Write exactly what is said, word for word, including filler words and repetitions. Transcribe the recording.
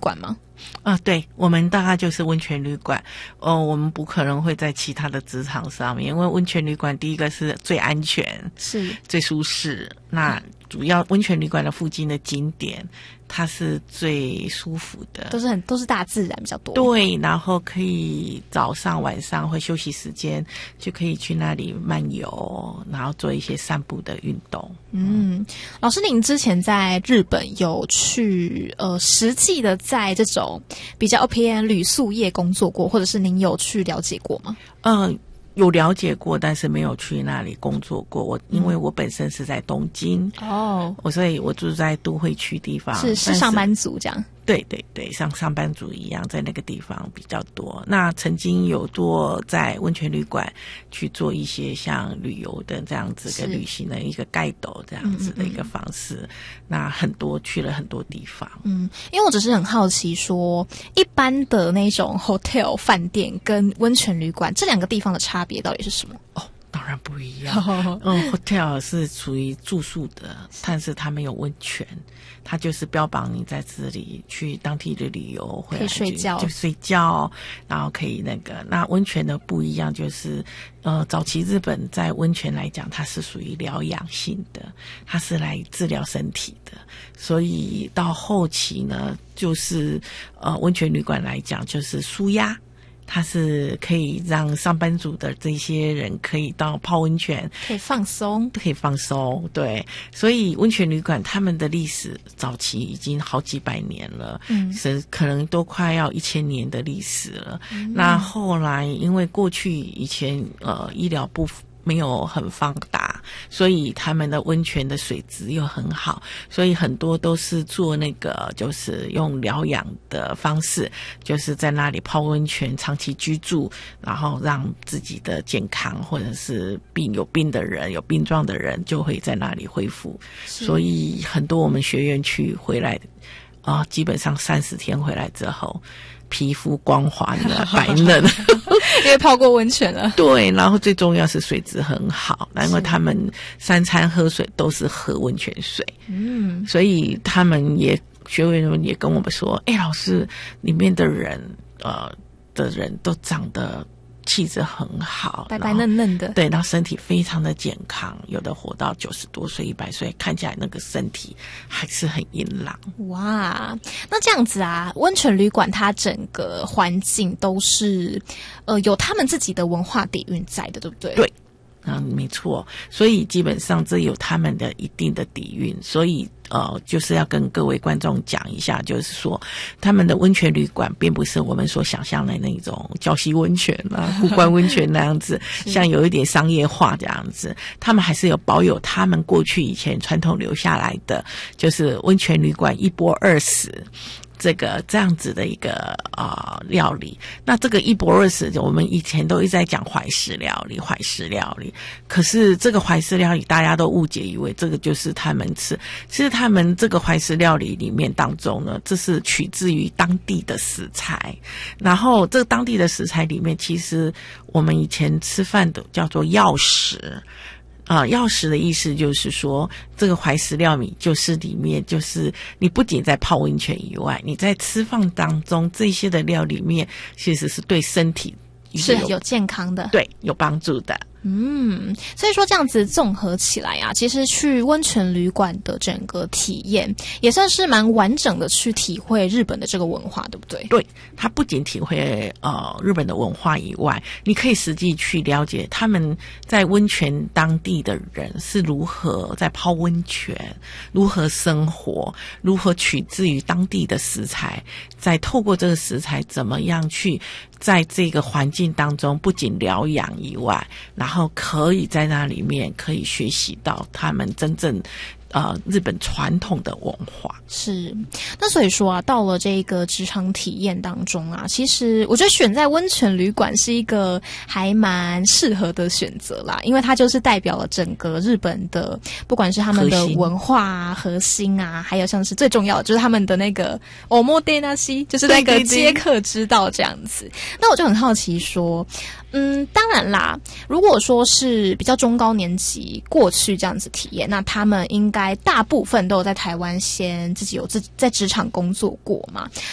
馆吗？ 啊，对，我们大概就是温泉旅馆。哦，我们不可能会在其他的职场上面，因为温泉旅馆第一个是最安全， 是最舒适。那主要温泉旅馆的附近的景点，它是最舒服的， 都是很都是大自然比较多。 对，然后可以早上晚上会休息时间就可以去那里漫游，然后做一些散步的运动。 嗯，老师，您之前在日本有去呃实际的在这种比较偏旅宿业工作过，或者是您有去了解过吗？ 嗯。有了解过，但是没有去那里工作过。我因为我本身是在东京哦， 我所以我住在都会区地方， 是是上班族这样。 对对对，像上班族一样，在那个地方比较多。那曾经有多在温泉旅馆去做一些像旅游的这样子的旅行的一个盖斗这样子的一个方式。嗯嗯嗯那很多去了很多地方。 嗯，因为我只是很好奇说，一般的那种 hotel 饭店跟温泉旅馆这两个地方的差别到底是什么？ 哦。当然不一样。嗯 ，hotel 是属于住宿的，但是它没有温泉，它就是标榜你在这里去当地的旅游回来可以睡觉， 就睡觉，然后可以那个。那温泉的不一样，就是呃，早期日本在温泉来讲，它是属于疗养性的，它是来治疗身体的，所以到后期呢，就是呃，温泉旅馆来讲，就是舒压。它是可以让上班族的这些人可以到泡温泉， 可以放松， 可以放松。对，所以温泉旅馆他们的历史早期已经好几百年了，嗯，是可能都快要一千年的历史了。嗯、那后来因为过去以前呃医疗不没有很发达，所以他们的温泉的水质又很好，所以很多都是做那个就是用疗养的方式，就是在那里泡温泉长期居住，然后让自己的健康或者是病有病的人有病状的人就会在那里恢复。所以很多我们学院去回来啊、呃，基本上三十天回来之后皮肤光滑的白嫩因为泡过温泉了。 对，然后最重要是水质很好，因为他们三餐喝水都是喝温泉水，嗯，所以他们也学员也跟我们说，哎，老师，里面的人呃的人都长得气质很好， 白白嫩嫩的， 对，然后身体非常的健康，有的活到九十多岁、一百岁，看起来那个身体还是很硬朗。 哇，那这样子啊，温泉旅馆它整个环境都是，呃，有他们自己的文化底蕴在的，对不对？ 对。嗯，没错，所以基本上这有他们的一定的底蕴，所以呃，就是要跟各位观众讲一下，就是说他们的温泉旅馆并不是我们所想象的那种礁溪温泉啊、湖关温泉那样子，像有一点商业化这样子，他们还是有保有他们过去以前传统留下来的，就是温泉旅馆一钵二食。这个这样子的一个啊、呃、料理，那这个一钵二食，我们以前都一直在讲怀石料理，怀石料理。可是这个怀石料理，大家都误解以为这个就是他们吃，其实他们这个怀石料理里面当中呢，这是取自于当地的食材，然后这个当地的食材里面，其实我们以前吃饭的叫做药食。啊、呃，药食的意思就是说，这个怀石料理就是里面就是你不仅在泡温泉以外，你在吃饭当中这些的料里面，其实是对身体是有健康的， 对，有帮助的。 嗯，所以说这样子综合起来啊，其实去温泉旅馆的整个体验也算是蛮完整的去体会日本的这个文化，对不对？ 对，它不仅体会呃日本的文化以外，你可以实际去了解他们在温泉当地的人是如何在泡温泉，如何生活，如何取自于当地的食材，再透过这个食材怎么样去在这个环境当中不仅疗养以外，然后可以在那里面可以学习到他们真正呃日本传统的文化。 是，那所以说啊，到了这个职场体验当中啊，其实我觉得选在温泉旅馆是一个还蛮适合的选择啦，因为它就是代表了整个日本的，不管是他们的文化啊、核心啊，还有像是最重要的就是他们的那个おもてなし，就是那个接客之道这样子。那我就很好奇说，嗯，当然啦，如果说是比较中高年级过去这样子体验，那他们应该大部分都有在台湾先自己有自在职场工作过嘛。